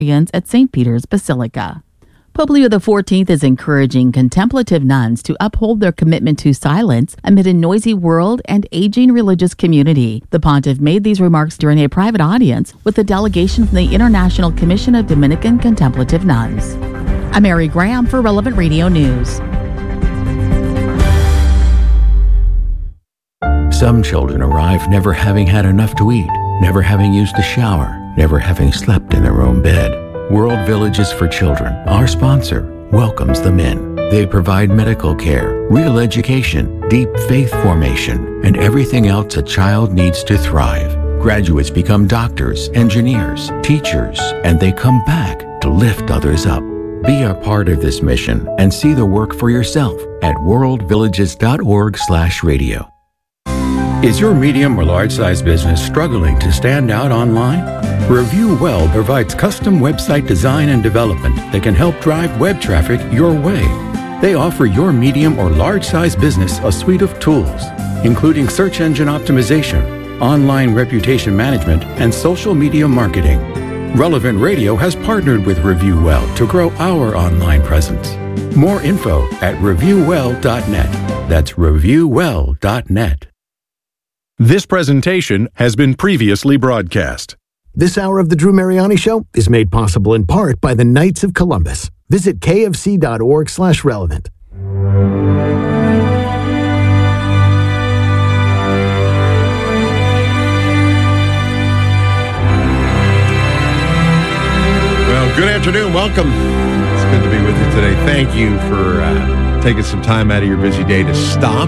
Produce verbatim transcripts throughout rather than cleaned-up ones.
at Saint Peter's Basilica. Pope Leo the fourteenth is encouraging contemplative nuns to uphold their commitment to silence amid a noisy world and aging religious community. The pontiff made these remarks during a private audience with a delegation from the International Commission of Dominican Contemplative Nuns. I'm Mary Graham for Relevant Radio News. Some children arrive never having had enough to eat, never having used a shower, never having slept in their own bed. World Villages for Children, our sponsor, welcomes them in. They provide medical care, real education, deep faith formation, and everything else a child needs to thrive. Graduates become doctors, engineers, teachers, and they come back to lift others up. Be a part of this mission and see the work for yourself at worldvillages.org slash radio. Is your medium or large-size business struggling to stand out online? Review Well provides custom website design and development that can help drive web traffic your way. They offer your medium or large-size business a suite of tools, including search engine optimization, online reputation management, and social media marketing. Relevant Radio has partnered with Review Well to grow our online presence. More info at review well dot net. That's review well dot net. This presentation has been previously broadcast. This hour of the Drew Mariani Show is made possible in part by the Knights of Columbus. Visit kfc.org slash relevant. Well, good afternoon. Welcome. It's good to be with you today. Thank you for uh, taking some time out of your busy day to stop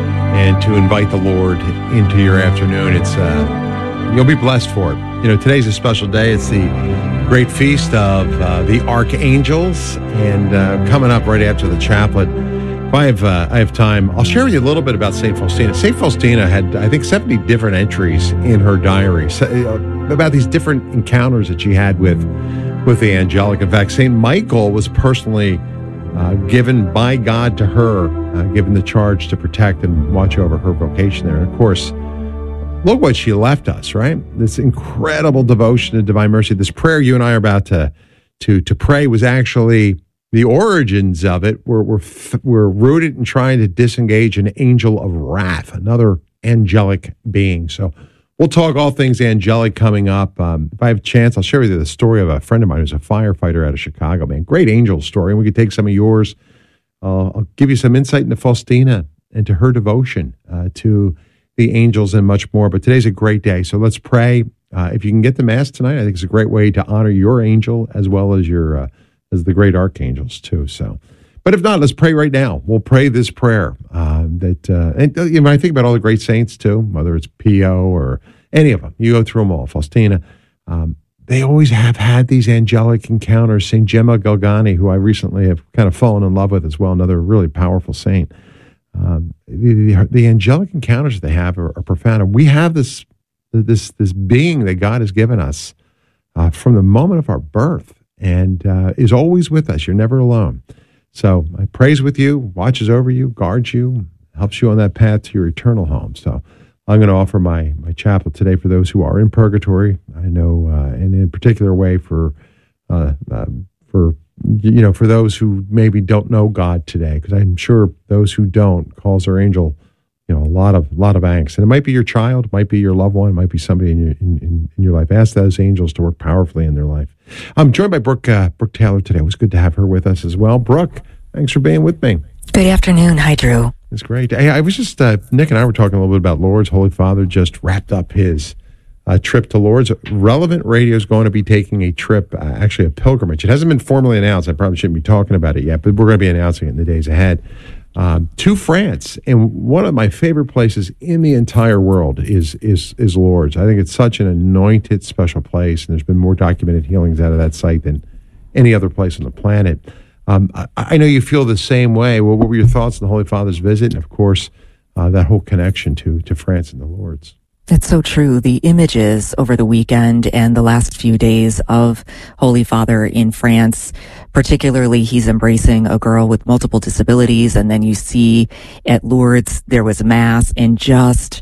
and to invite the Lord into your afternoon. It's uh, you'll be blessed for it. You know, today's a special day. It's the great feast of uh, the archangels, and uh, coming up right after the chaplet. If I have uh, I have time, I'll share with you a little bit about Saint Faustina. Saint Faustina had, I think, seventy different entries in her diary so, uh, about these different encounters that she had with with the angelic. In fact, Saint Michael was personally Uh, given by God to her, uh, given the charge to protect and watch over her vocation there. And of course, look what she left us, right? This incredible devotion to divine mercy. This prayer you and I are about to to to pray was actually the origins of it. Were were were rooted in trying to disengage an angel of wrath, another angelic being. So we'll talk all things angelic coming up. Um, if I have a chance, I'll share with you the story of a friend of mine who's a firefighter out of Chicago, man. Great angel story. And we could take some of yours. Uh, I'll give you some insight into Faustina and to her devotion uh, to the angels and much more. But today's a great day. So let's pray. Uh, if you can get the Mass tonight, I think it's a great way to honor your angel as well as your uh, as the great archangels too. So, but if not, let's pray right now. We'll pray this prayer. Um, that uh, and you know, I think about all the great saints too, whether it's Pio or any of them. You go through them all. Faustina. Um, they always have had these angelic encounters. Saint Gemma Galgani, who I recently have kind of fallen in love with as well, another really powerful saint. Um, the, the, the angelic encounters they have are, are profound. And we have this this this being that God has given us uh, from the moment of our birth, and uh, is always with us. You're never alone. So I prays with you, watches over you, guards you, helps you on that path to your eternal home. So I'm going to offer my my chaplet today for those who are in purgatory. I know, uh, and in a particular way for uh, uh, for you know for those who maybe don't know God today, because I'm sure those who don't calls our angel, you know, a lot of lot of angst. And it might be your child, it might be your loved one, it might be somebody in your in, in your life. Ask those angels to work powerfully in their life. I'm joined by Brooke uh, Brooke Taylor today. It was good to have her with us as well. Brooke, thanks for being with me. Good afternoon. Hi, Drew. It's great. Hey, I was just uh, Nick and I were talking a little bit about Lourdes. Holy Father just wrapped up his uh, trip to Lourdes. Relevant Radio is going to be taking a trip, uh, actually a pilgrimage. It hasn't been formally announced. I probably shouldn't be talking about it yet, but we're going to be announcing it in the days ahead. Um, to France, and one of my favorite places in the entire world is is is Lourdes. I think it's such an anointed, special place, and there's been more documented healings out of that site than any other place on the planet. Um, I, I know you feel the same way. Well, what were your thoughts on the Holy Father's visit, and of course, uh, that whole connection to to France and the Lourdes? It's so true. The images over the weekend and the last few days of Holy Father in France, particularly he's embracing a girl with multiple disabilities. And then you see at Lourdes, there was a mass, and just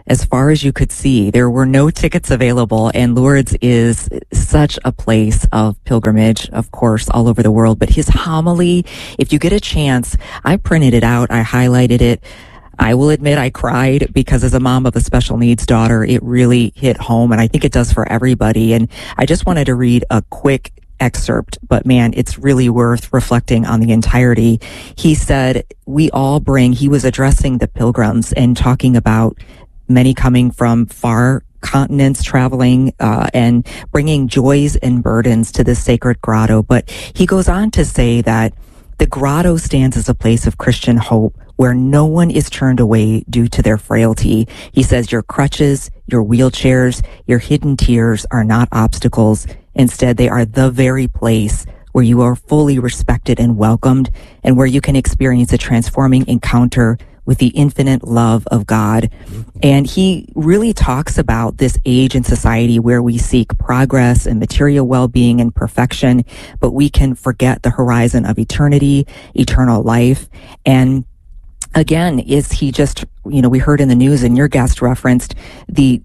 as far as you could see. There were no tickets available, and Lourdes is such a place of pilgrimage, of course, all over the world. But his homily, if you get a chance, I printed it out, I highlighted it. I will admit I cried because as a mom of a special needs daughter, it really hit home, and I think it does for everybody. And I just wanted to read a quick excerpt, but man, it's really worth reflecting on the entirety. He said, we all bring, he was addressing the pilgrims and talking about many coming from far continents, traveling uh, and bringing joys and burdens to this sacred grotto. But he goes on to say that the grotto stands as a place of Christian hope where no one is turned away due to their frailty. He says your crutches, your wheelchairs, your hidden tears are not obstacles. Instead, they are the very place where you are fully respected and welcomed, and where you can experience a transforming encounter with the infinite love of God. And he really talks about this age and society where we seek progress and material well-being and perfection, but we can forget the horizon of eternity, eternal life. And again, is he just, you know, we heard in the news and your guest referenced the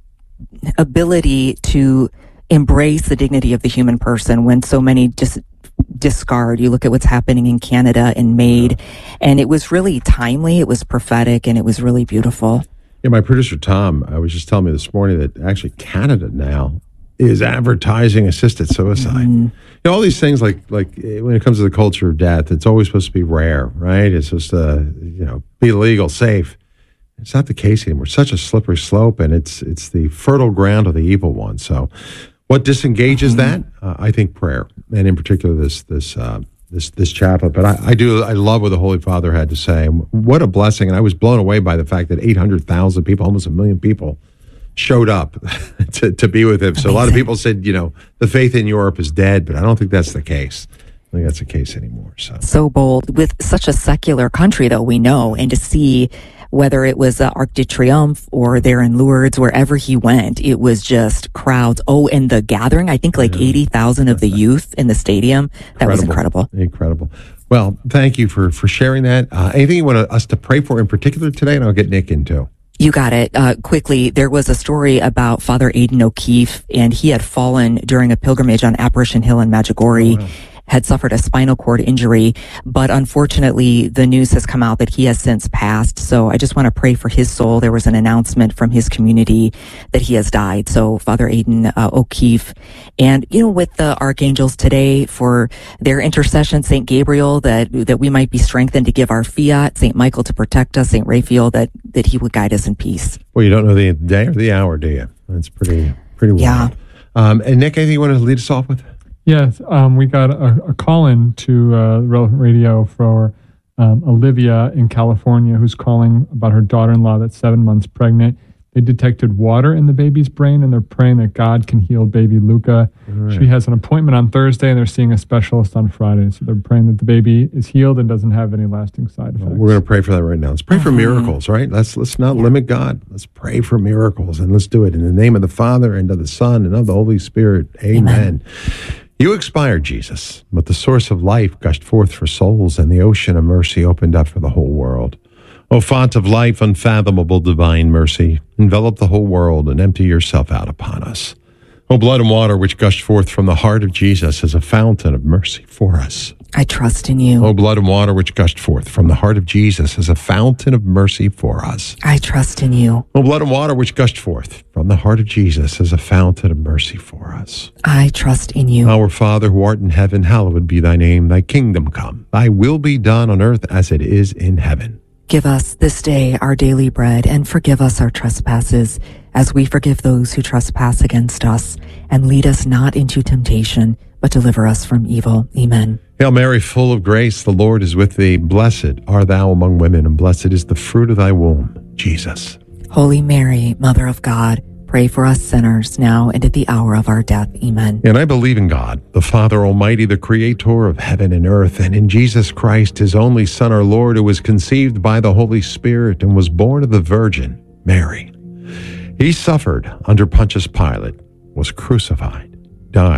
ability to embrace the dignity of the human person when so many just discard. You look at what's happening in Canada and MAID, and it was really timely, it was prophetic, and it was really beautiful. Yeah, my producer Tom, I was just telling me this morning that actually Canada now is advertising assisted suicide. Mm. You know, all these things like like when it comes to the culture of death, it's always supposed to be rare, right? It's just uh, you know, be legal, safe. It's not the case anymore. It's such a slippery slope, and it's it's the fertile ground of the evil one. So, what disengages that? Uh, I think prayer, and in particular this this uh, this this chaplet. But I, I do I love what the Holy Father had to say. What a blessing! And I was blown away by the fact that eight hundred thousand people, almost a million people, showed up to to be with him. Amazing. So a lot of people said, you know, the faith in Europe is dead, but I don't think that's the case. I don't think that's the case anymore. So so bold with such a secular country, though, we know, and to see. Whether it was uh, Arc de Triomphe or there in Lourdes, wherever he went, it was just crowds. Oh, and the gathering, I think like yeah. eighty thousand of the youth in the stadium. That incredible. was incredible. Incredible. Well, thank you for, for sharing that. Uh, anything you want us to pray for in particular today? And I'll get Nick into. You got it. Uh, quickly, there was a story about Father Aidan O'Keefe, and he had fallen during a pilgrimage on Apparition Hill in Medjugorje. Oh, wow. Had suffered a spinal cord injury, but unfortunately the news has come out that he has since passed. So I just want to pray for his soul. There was an announcement from his community that he has died. So Father Aidan uh, O'Keefe, and you know, with the archangels today for their intercession, Saint Gabriel, that that we might be strengthened to give our fiat, Saint Michael to protect us, Saint Raphael, that that he would guide us in peace. Well, you don't know the day or the hour, do you? That's pretty pretty wild. Yeah. Um, and Nick, anything you want to lead us off with? Yes, um, we got a, a call-in to uh, Relevant Radio for um, Olivia in California, who's calling about her daughter-in-law that's seven months pregnant. They detected water in the baby's brain, and they're praying that God can heal baby Luca. Right. She has an appointment on Thursday, and they're seeing a specialist on Friday. So they're praying that the baby is healed and doesn't have any lasting side effects. Well, we're going to pray for that right now. Let's pray for miracles, right? Let's let's not limit God. Let's pray for miracles, and let's do it in the name of the Father, and of the Son, and of the Holy Spirit. Amen. Amen. You expired, Jesus, but the source of life gushed forth for souls, and the ocean of mercy opened up for the whole world. O font of life, unfathomable divine mercy, envelop the whole world and empty yourself out upon us. O blood and water which gushed forth from the heart of Jesus as a fountain of mercy for us. I trust in you. O blood and water which gushed forth from the heart of Jesus as a fountain of mercy for us. I trust in you. O blood and water which gushed forth from the heart of Jesus as a fountain of mercy for us. I trust in you. Our Father who art in heaven, hallowed be thy name. Thy kingdom come. Thy will be done on earth as it is in heaven. Give us this day our daily bread, and forgive us our trespasses, as we forgive those who trespass against us. And lead us not into temptation, but deliver us from evil. Amen. Hail Mary, full of grace, the Lord is with thee. Blessed art thou among women, and blessed is the fruit of thy womb, Jesus. Holy Mary, Mother of God, pray for us sinners, now and at the hour of our death. Amen. And I believe in God, the Father Almighty, the Creator of heaven and earth, and in Jesus Christ, his only Son, our Lord, who was conceived by the Holy Spirit and was born of the Virgin Mary. He suffered under Pontius Pilate, was crucified, died,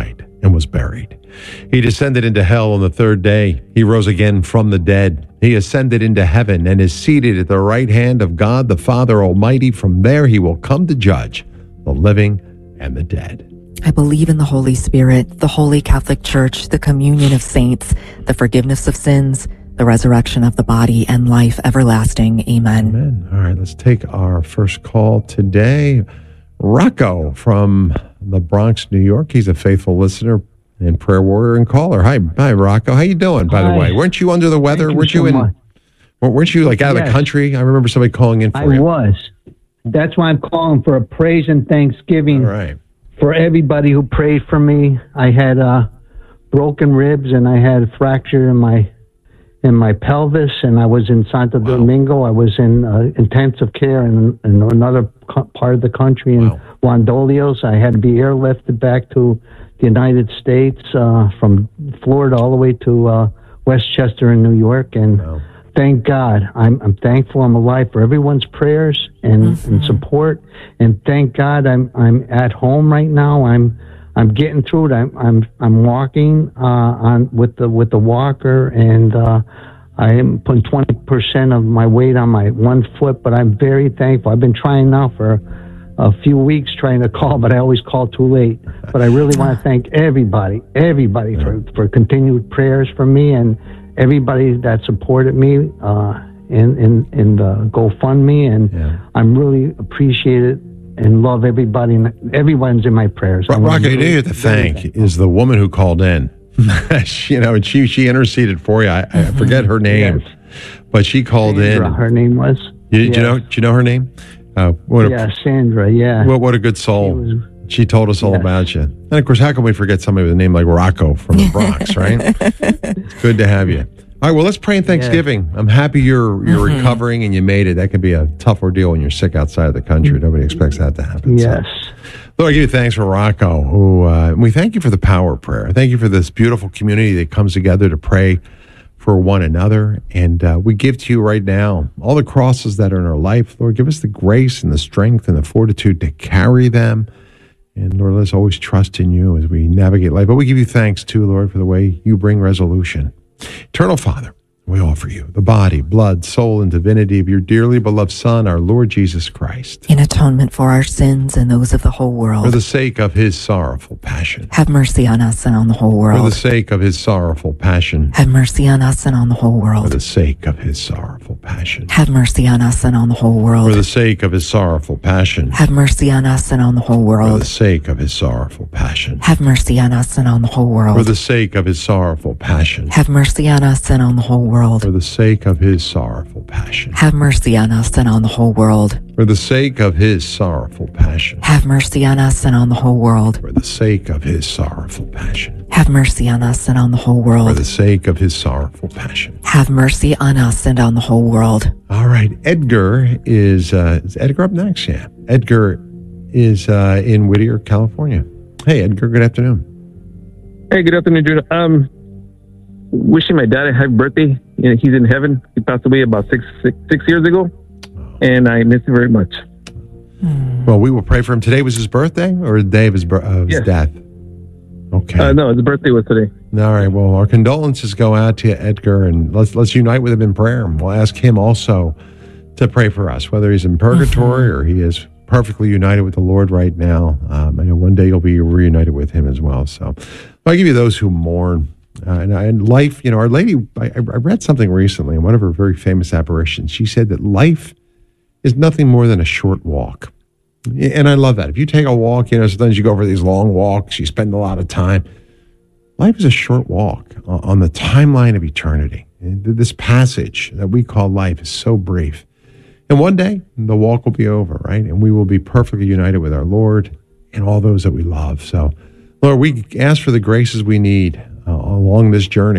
and was buried. He descended into hell on the third day. He rose again from the dead. He ascended into heaven and is seated at the right hand of God the Father Almighty. From there he will come to judge the living and the dead. I believe in the Holy Spirit, the Holy Catholic Church, the communion of saints, the forgiveness of sins, the resurrection of the body, and life everlasting. Amen. Amen. All right, let's take our first call today. Rocco from the Bronx, New York. He's a faithful listener and prayer warrior and caller. Hi, hi, Rocco. How you doing? By Hi. the way, weren't you under the weather? Thank weren't you you so in? much. Weren't you like out of Yes. the country? I remember somebody calling in for I you. was. That's why I'm calling for a praise and thanksgiving All right. for everybody who prayed for me. I had uh, broken ribs and I had a fracture in my in my pelvis, and I was in Santo Wow. Domingo. I was in uh, intensive care in, in another co- part of the country in Wow. Juan Dolios. I had to be airlifted back to the United States uh, from Florida all the way to uh, Westchester in New York, and Wow. thank God. I'm, I'm thankful I'm alive for everyone's prayers and, and support. And thank God I'm I'm at home right now. I'm I'm getting through it. I'm I'm I'm walking uh, on with the with the walker, and uh, I am putting twenty percent of my weight on my one foot. But I'm very thankful. I've been trying now for a few weeks trying to call, but I always call too late. But I really want to thank everybody, everybody for for continued prayers for me, and everybody that supported me uh, in in in the GoFundMe, and Yeah. I'm really appreciated and love everybody. And everyone's in my prayers. Ro- I'm Rocco, you really, know, to really thank is the woman who called in. She- you know, and she she interceded for you. I, I forget her name, Yes. but she called Sandra, in. her name was. You, yes. Do you know? Do you know her name? Uh, what a, Yeah, Sandra. Yeah. What, what a good soul. She was- She told us all Yes. about you. And of course, how can we forget somebody with a name like Rocco from the Bronx, right? It's good to have you. All right, well, let's pray in Thanksgiving. I'm happy you're you're Mm-hmm. recovering and you made it. That could be a tough ordeal when you're sick outside of the country. Nobody expects that to happen. So, Yes. Lord, I give you thanks for Rocco, who uh, and we thank you for the power of prayer. Thank you for this beautiful community that comes together to pray for one another. And uh, we give to you right now all the crosses that are in our life. Lord, give us the grace and the strength and the fortitude to carry them. And Lord, let's always trust in you as we navigate life. But we give you thanks too, Lord, for the way you bring resolution. Eternal Father, we offer you the body, blood, soul, and divinity of your dearly beloved Son, our Lord Jesus Christ, In atonement for our sins and those of the whole for world. the sake of his sorrowful passion. Have mercy on us and on the whole For world. the sake of his sorrowful passion. Have mercy on us and on the whole For world. the sake of his sorrowful passion. Have mercy on us and on the whole For world. the sake of his sorrowful passion. Have mercy on us and on the whole For the world. sake of his sorrowful passion. Have mercy on us and on the whole For world. the sake of his sorrowful passion. Have mercy on us and on the whole world. For the sake of his sorrowful passion. Have mercy on us and on the whole world. For the sake of his sorrowful passion. Have mercy on us and on the whole world. For the sake of his sorrowful passion. Have mercy on us and on the whole For world. the sake of his sorrowful passion. Have mercy on us and on the whole world. All right. Edgar is, uh, is Edgar up next? Yeah. Edgar is uh, in Whittier, California. Hey, Edgar, good afternoon. Hey, good afternoon, Judah. Um, wishing my dad a happy birthday. You know, he's in heaven. He passed away about six, six, six years ago, and I miss him very much. Well, we will pray for him. Today was his birthday or the day of his, bir- of his Yes. death? Okay. Uh, no, his birthday was today. All right. Well, our condolences go out to Edgar, and let's let's unite with him in prayer. And we'll ask him also to pray for us, whether he's in purgatory or he is perfectly united with the Lord right now. Um, I know one day you'll be reunited with him as well. So I give you those who mourn. Uh, and, and life, you know, Our Lady, I, I read something recently in one of her very famous apparitions. She said that life is nothing more than a short walk. And I love that. If you take a walk, you know, sometimes you go for these long walks, you spend a lot of time. Life is a short walk on the timeline of eternity. This passage that we call life is so brief. And one day, the walk will be over, right? And we will be perfectly united with our Lord and all those that we love. So, Lord, we ask for the graces we need uh, along this journey.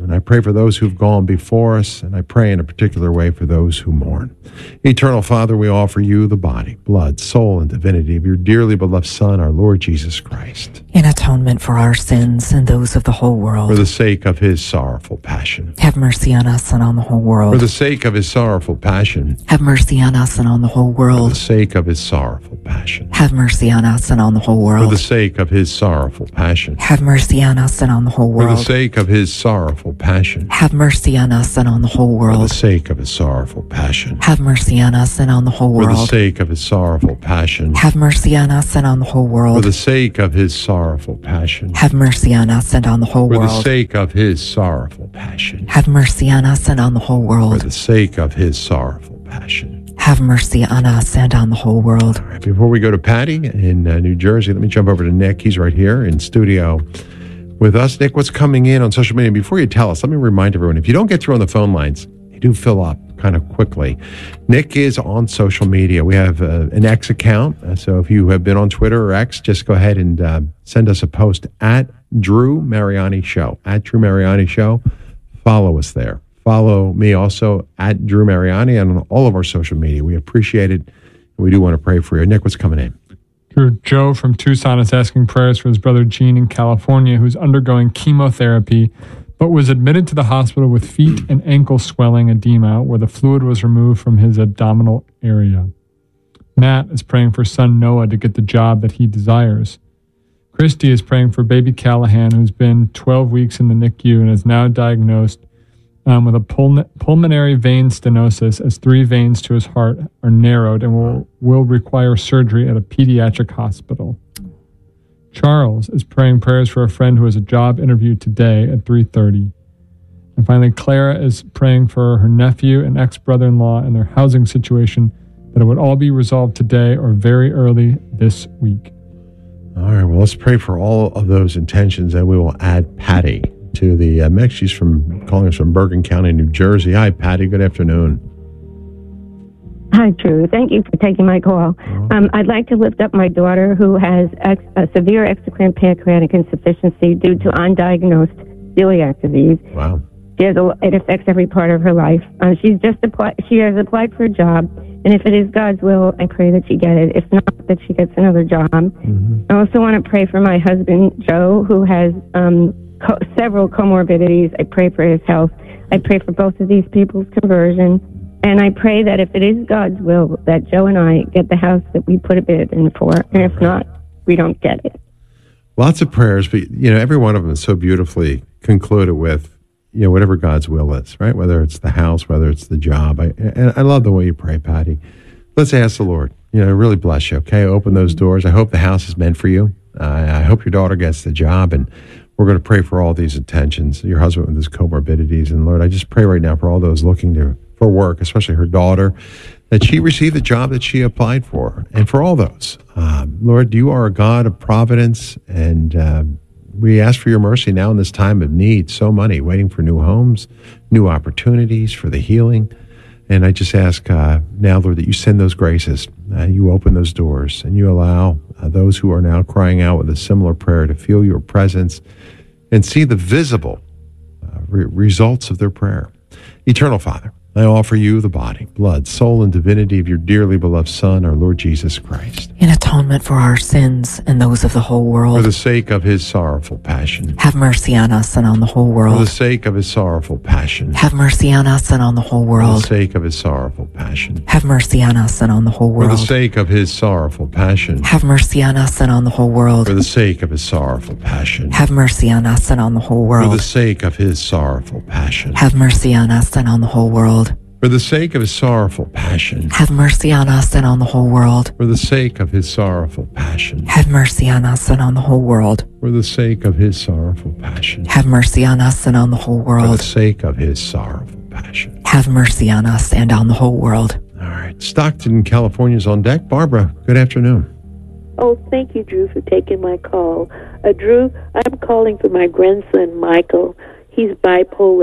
And I pray for those who've gone before us, and I pray in a particular way for those who mourn. Eternal Father, we offer you the body, blood, soul, and divinity of your dearly beloved Son, our Lord Jesus Christ. In atonement for our sins and those of the whole world. For the sake of his sorrowful passion. Have mercy on us and on the whole world. For the sake of his sorrowful passion. Have mercy on us and on the whole world. For the sake of his sorrowful passion. Have mercy on us and on the whole world. For the sake of his sorrowful passion. Have mercy on us and on the whole world. For the sake of his sorrowful passion. Have mercy on us and on the whole world. For the sake of his sorrowful passion. Have mercy on us and on the whole world. For the sake of his sorrowful passion. Have mercy on us and on the whole world. For the sake of his sorrowful passion. Have mercy on us and on the whole For world. the sake of his sorrowful passion. Have mercy on us and on the whole world. For the sake of his sorrowful passion. Have mercy on us and on the whole world. All right, before we go to Patty in uh, New Jersey, let me jump over to Nick. He's right here in studio with us. Nick, what's coming in on social media? Before you tell us, let me remind everyone, if you don't get through on the phone lines, they do fill up kind of quickly. Nick is on social media. We have uh, an X account. Uh, so if you have been on Twitter or X, just go ahead and uh, send us a post at Drew Mariani Show. At Drew Mariani Show. Follow us there. Follow me also at Drew Mariani and on all of our social media. We appreciate it. We do want to pray for you. Nick, what's coming in? Drew, Joe from Tucson is asking prayers for his brother Gene in California, who's undergoing chemotherapy, but was admitted to the hospital with feet and ankle swelling edema, where the fluid was removed from his abdominal area. Matt is praying for son Noah to get the job that he desires. Christy is praying for baby Callahan, who's been twelve weeks in the N I C U and is now diagnosed um, with a pul- pulmonary vein stenosis, as three veins to his heart are narrowed and will, will require surgery at a pediatric hospital. Charles is praying prayers for a friend who has a job interview today at three thirty. And finally, Clara is praying for her nephew and ex-brother-in-law and their housing situation, that it would all be resolved today or very early this week. All right, well, let's pray for all of those intentions, and we will add Patty to the uh, mix. She's from calling us from Bergen County, New Jersey. Hi, Patty. Good afternoon. Hi, Drew. Thank you for taking my call. Um, I'd like to lift up my daughter who has ex- a severe exocrine pancreatic insufficiency due to undiagnosed celiac disease. Wow. She has a, it affects every part of her life. Um, she's just applied. She has applied for a job, and if it is God's will, I pray that she get it. If not, that she gets another job. Mm-hmm. I also want to pray for my husband Joe, who has um, co- several comorbidities. I pray for his health. I pray for both of these people's conversion. And I pray that if it is God's will, that Joe and I get the house that we put a bid in for. And if not, we don't get it. Lots of prayers, but, you know, every one of them is so beautifully concluded with, you know, whatever God's will is, right? Whether it's the house, whether it's the job. I, and I love the way you pray, Patty. Let's ask the Lord, you know, really bless you, okay? Open those doors. I hope the house is meant for you. Uh, I hope your daughter gets the job. And we're going to pray for all these intentions, your husband with his comorbidities. And Lord, I just pray right now for all those looking to for work, especially her daughter, that she receive the job that she applied for. And for all those, um, Lord, you are a God of providence, and uh, we ask for your mercy now in this time of need. So many waiting for new homes, new opportunities for the healing. And I just ask uh, now, Lord, that you send those graces, uh, you open those doors, and you allow uh, those who are now crying out with a similar prayer to feel your presence and see the visible uh, re- results of their prayer. Eternal Father, I offer you the body, blood, soul, and divinity of your dearly beloved Son, our Lord Jesus Christ. In atonement for our sins and those of the whole world. For the sake of his sorrowful passion. Have mercy on us and on the whole world. For the sake of his sorrowful passion. Have mercy on us and on the whole world. For the sake of his sorrowful passion. Have mercy on us and on the whole world. For the sake of his sorrowful passion. Have mercy on us and on the whole world. For the sake of his sorrowful passion. Have mercy on us and on the whole world. For the sake of his sorrowful passion. Have mercy on us and on the whole world. For the sake of his sorrowful passion. Have mercy on us and on the whole world. For the sake of his sorrowful passion. Have mercy on us and on the whole world. For the sake of his sorrowful passion. Have mercy on us and on the whole For world. the sake of his sorrowful passion. Have mercy on us and on the whole world. All right. Stockton, California is on deck. Barbara, good afternoon. Oh, thank you, Drew, for taking my call. Uh, Drew, I'm calling for my grandson, Michael. He's bipolar.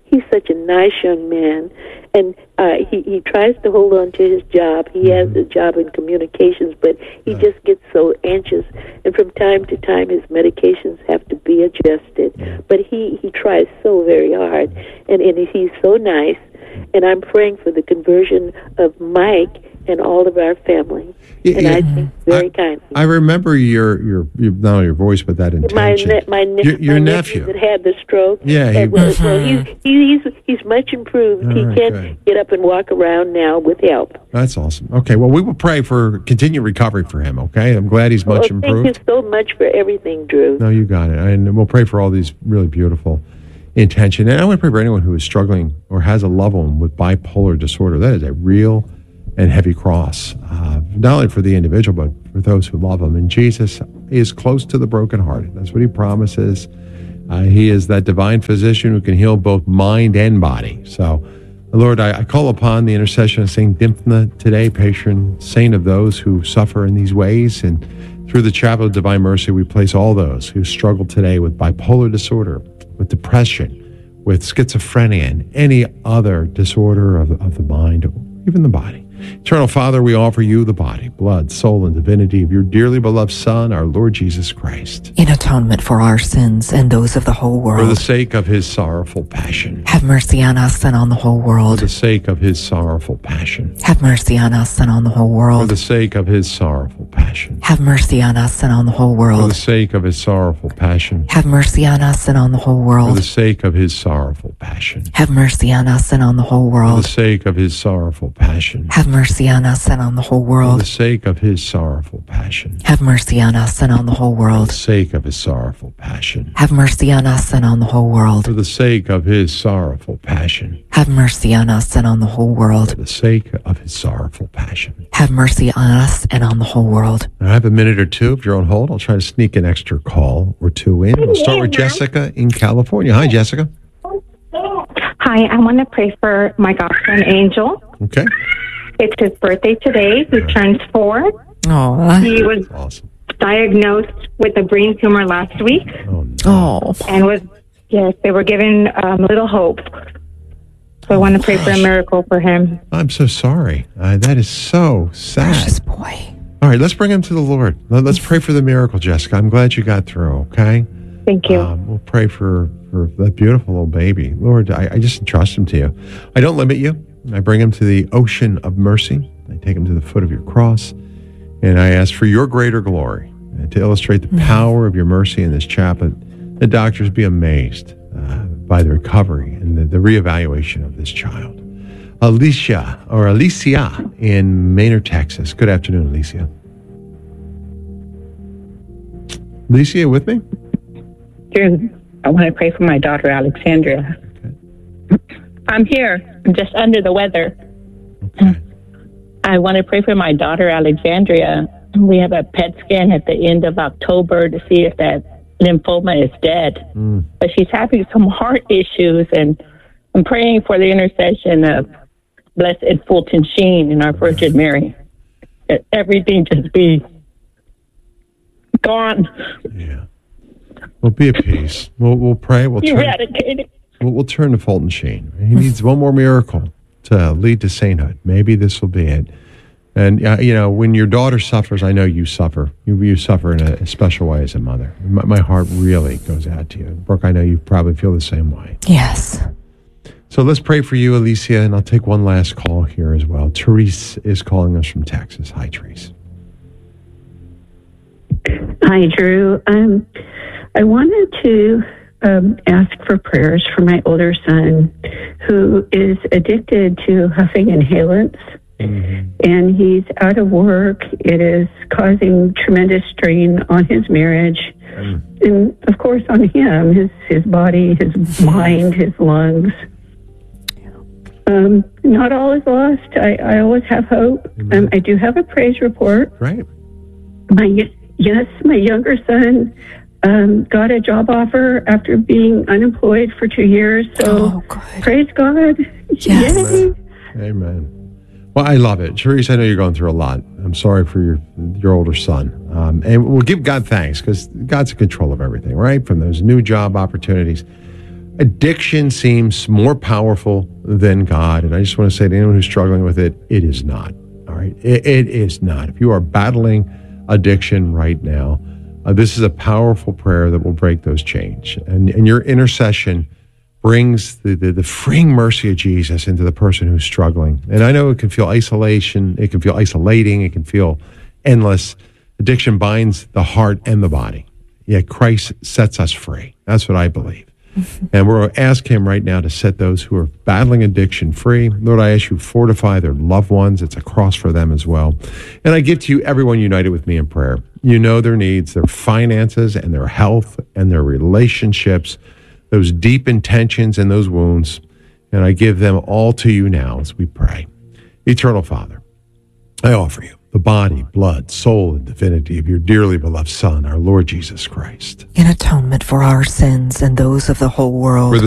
he's such a nice young man, and uh, he he tries to hold on to his job. He has a job in communications, but he Yeah. just gets so anxious, and from time to time his medications have to be adjusted. But he he tries so very hard, and and he's so nice. And I'm praying for the conversion of Mike and all of our family. Yeah, and yeah. I think very kindly. I remember your, your, your not only your voice, but that My intention. ne- my, ne- your your my nephew. that had the stroke. Yeah, he- Uh, well, well, he's, he, he's he's much improved. All he right, can good. get up and walk around now with help. That's awesome. Okay, well, we will pray for continued recovery for him, okay? I'm glad he's much well, improved. Thank you so much for everything, Drew. No, you got it. And we'll pray for all these really beautiful intention. And I want to pray for anyone who is struggling or has a loved one with bipolar disorder. That is a real and heavy cross, uh, not only for the individual, but for those who love them. And Jesus is close to the brokenhearted. That's what he promises. Uh, he is that divine physician who can heal both mind and body. So, Lord, I, I call upon the intercession of Saint Dymphna today, patron saint of those who suffer in these ways. And through the chapel of divine mercy, we place all those who struggle today with bipolar disorder, with depression, with schizophrenia, and any other disorder of, of the mind, or even the body. Eternal Father, we offer you the body, blood, soul, and divinity of your dearly beloved Son, our Lord Jesus Christ. In atonement for our sins and those of the whole For the world, sake of his sorrowful passion. have mercy on us and on the whole For world. the sake of his sorrowful passion. Have mercy on us and on the whole For world. the sake of his sorrowful passion. Have mercy on us and on the whole For the world. sake of his sorrowful passion. Have mercy on us and on the whole For the world. sake of his sorrowful passion. Have mercy on us and on the whole For the world. sake of his sorrowful passion. Have mercy on us and on the whole For the world. sake of his sorrowful passion. Have mercy on us and on the whole For the world. sake of his sorrowful passion. Have mercy on us and on the whole world. For the sake of his sorrowful passion. Have mercy on us and on the whole For world. the sake of his sorrowful passion. Have mercy on us and on the whole world. I have a minute or two. If you're on hold, I'll try to sneak an extra call or two in. We'll start with Jessica in California. Hi, Jessica. Hi, I want to pray for my godson, Angel. Okay. It's his birthday today. He turns four. Oh, He was Awesome. diagnosed with a brain tumor last week Oh, no. oh, and was, yes, they were given um, little hope. So I want to pray for a miracle for him. I'm so sorry. Uh, that is so sad. precious boy. All right, let's bring him to the Lord. Let- Let's pray for the miracle, Jessica. I'm glad you got through, okay? Thank you. Um, we'll pray for, for that beautiful little baby. Lord, I, I just entrust him to you. I don't limit you. I bring him to the ocean of mercy. I take him to the foot of your cross. And I ask for your greater glory uh, to illustrate the power of your mercy in this chaplain. The doctors be amazed uh, by the recovery and the, the reevaluation of this child. Alicia, or Alicia in Maynard, Texas. Good afternoon, Alicia. Alicia, you with me? Drew, I want to pray for my daughter, Alexandria. I'm here. I'm just under the weather. Okay. I want to pray for my daughter, Alexandria. We have a P E T scan at the end of October to see if that lymphoma is dead. Mm. But she's having some heart issues, and I'm praying for the intercession of Blessed Fulton Sheen and our Virgin Mary. That everything just be gone, Yeah. We'll be at peace. We'll, we'll pray. We'll turn, eradicated. we'll, we'll turn to Fulton Sheen. He needs one more miracle to lead to sainthood. Maybe this will be it. And, uh, you know, when your daughter suffers, I know you suffer. You, you suffer in a, a special way as a mother. My, my heart really goes out to you. Brooke, I know you probably feel the same way. Yes. So let's pray for you, Alicia, and I'll take one last call here as well. Therese is calling us from Texas. Hi, Therese. Hi, Drew. Um, I wanted to um, ask for prayers for my older son who is addicted to huffing inhalants. Mm-hmm. And he's out of work. It is causing tremendous strain on his marriage. Mm. And, of course, on him, his, his body, his mind, his lungs. Um, not all is lost. I, I always have hope. Um, I do have a praise report. Right. My yes, my younger son um, got a job offer after being unemployed for two years. So Oh, good. praise God. Yes. Yay. Amen. Well, I love it. Therese, I know you're going through a lot. I'm sorry for your your older son. Um, and we'll give God thanks because God's in control of everything, right? From those new job opportunities. Addiction seems more powerful than God. And I just want to say to anyone who's struggling with it, it is not. All right. It, it is not. If you are battling addiction right now, uh, this is a powerful prayer that will break those chains. And, and your intercession brings the, the, the freeing mercy of Jesus into the person who's struggling. And I know it can feel isolation. It can feel isolating. It can feel endless. Addiction binds the heart and the body. Yet Christ sets us free. That's what I believe. And we're going to ask him right now to set those who are battling addiction free. Lord, I ask you to fortify their loved ones. It's a cross for them as well. And I give to you everyone united with me in prayer. You know their needs, their finances and their health and their relationships, those deep intentions and those wounds. And I give them all to you now as we pray. Eternal Father, I offer you the body, blood, soul, and divinity of your dearly beloved Son, our Lord Jesus Christ. In atonement for our sins and those of the whole world.